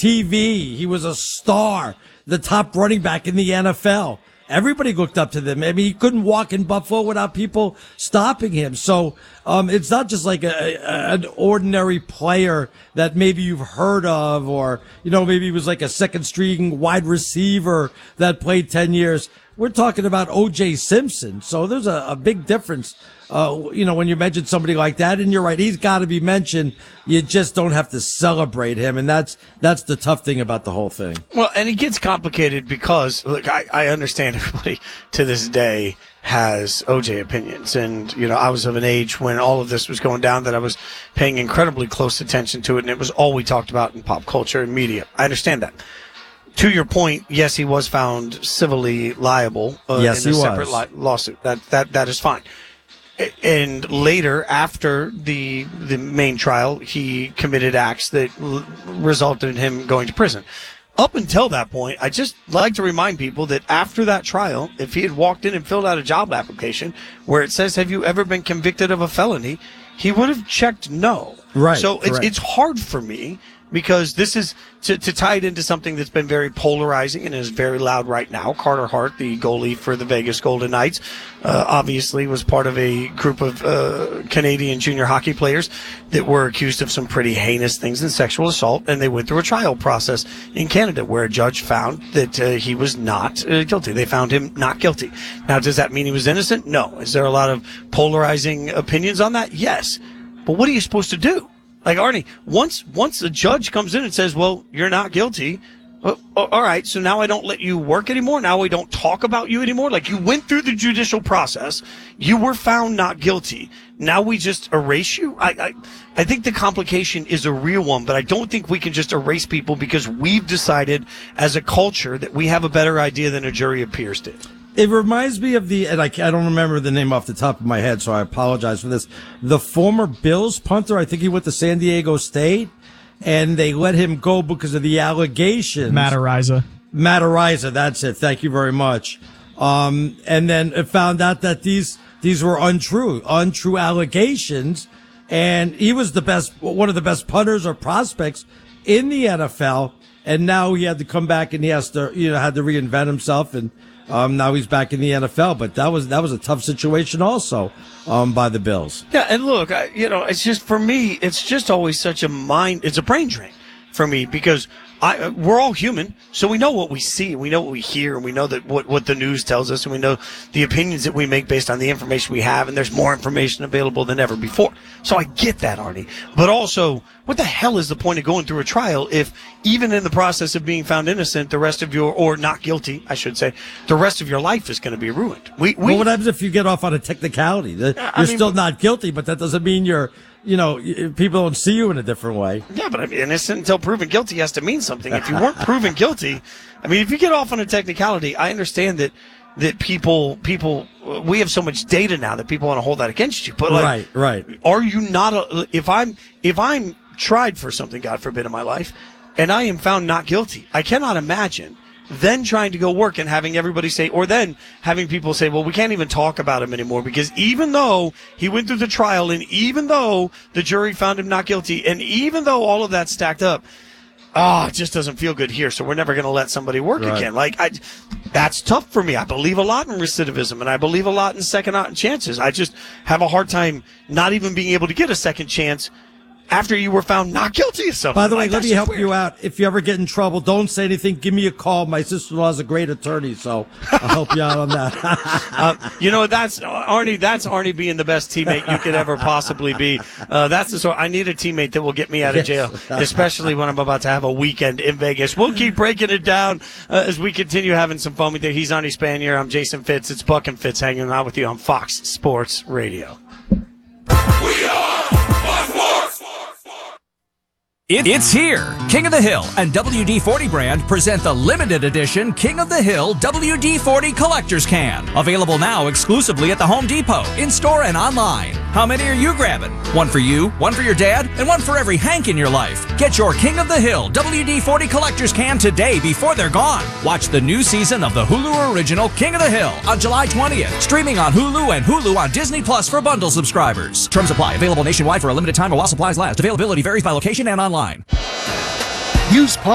TV. He was a star, the top running back in the NFL. Everybody looked up to them. I mean, he couldn't walk in Buffalo without people stopping him. So, it's not just like an ordinary player that maybe you've heard of, or, maybe he was like a second string wide receiver that played 10 years. We're talking about O.J. Simpson. So there's a big difference, when you mention somebody like that. And you're right, he's got to be mentioned. You just don't have to celebrate him. And that's the tough thing about the whole thing. Well, and it gets complicated because, look, I understand everybody to this day has O.J. opinions. And, I was of an age when all of this was going down that I was paying incredibly close attention to it. And it was all we talked about in pop culture and media. I understand that. To your point, yes, he was found civilly liable in a separate lawsuit. That is fine. And later, after the main trial, he committed acts that resulted in him going to prison. Up until that point, I just like to remind people that after that trial, if he had walked in and filled out a job application where it says, "Have you ever been convicted of a felony?" he would have checked no. Right. So it's hard for me, because this is to tie it into something that's been very polarizing and is very loud right now. Carter Hart, the goalie for the Vegas Golden Knights, obviously was part of a group of Canadian junior hockey players that were accused of some pretty heinous things in sexual assault, and they went through a trial process in Canada where a judge found that he was not guilty. They found him not guilty. Now, does that mean he was innocent? No. Is there a lot of polarizing opinions on that? Yes. But what are you supposed to do? Like, Arnie, once a judge comes in and says, well, you're not guilty, all right, so now I don't let you work anymore? Now we don't talk about you anymore? Like, you went through the judicial process. You were found not guilty. Now we just erase you? I think the complication is a real one, but I don't think we can just erase people because we've decided as a culture that we have a better idea than a jury of peers did. It reminds me of and I don't remember the name off the top of my head, so I apologize for this. The former Bills punter, I think he went to San Diego State, and they let him go because of the allegations. Matt Araiza, that's it. Thank you very much. And then it found out that these were untrue allegations, and he was one of the best punters or prospects in the NFL, and now he had to come back and he had to reinvent himself, and now he's back in the NFL, but that was a tough situation also by the Bills. Yeah, and look, it's just, for me, it's just always it's a brain drain for me, because we're all human, so we know what we see, we know what we hear, and we know that what the news tells us, and we know the opinions that we make based on the information we have, and there's more information available than ever before. So I get that, Arnie. But also, what the hell is the point of going through a trial if, even in the process of being found innocent, the rest of or not guilty, I should say, the rest of your life is going to be ruined? Well, what happens if you get off on a technicality? You're still not guilty, but that doesn't mean people don't see you in a different way. Yeah, but innocent until proven guilty has to mean something. If you weren't proven guilty, if you get off on a technicality, I understand that people, we have so much data now that people want to hold that against you. But right. Are you not if I'm tried for something, God forbid, in my life, and I am found not guilty, I cannot imagine then trying to go work and having everybody say, or then having people say, well, we can't even talk about him anymore because even though he went through the trial, and even though the jury found him not guilty, and even though all of that stacked up, it just doesn't feel good here, so we're never going to let somebody work again. That's tough for me. I believe a lot in recidivism, and I believe a lot in second chances. I just have a hard time not even being able to get a second chance after you were found not guilty of something. By the way, let me help you out. If you ever get in trouble, don't say anything. Give me a call. My sister-in-law is a great attorney, so I'll help you out on that. That's Arnie being the best teammate you could ever possibly be. That's the sort. I need a teammate that will get me out of jail, especially when I'm about to have a weekend in Vegas. We'll keep breaking it down as we continue having some fun with you. He's Arnie Spanier. I'm Jason Fitz. It's Buck and Fitz hanging out with you on Fox Sports Radio. We are Fox Sports. It's here. King of the Hill and WD-40 brand present the limited edition King of the Hill WD-40 Collector's Can. Available now exclusively at the Home Depot, in-store and online. How many are you grabbing? One for you, one for your dad, and one for every Hank in your life. Get your King of the Hill WD-40 Collector's Can today before they're gone. Watch the new season of the Hulu original King of the Hill on July 20th. Streaming on Hulu and Hulu on Disney Plus for bundle subscribers. Terms apply. Available nationwide for a limited time while supplies last. Availability varies by location and online. Use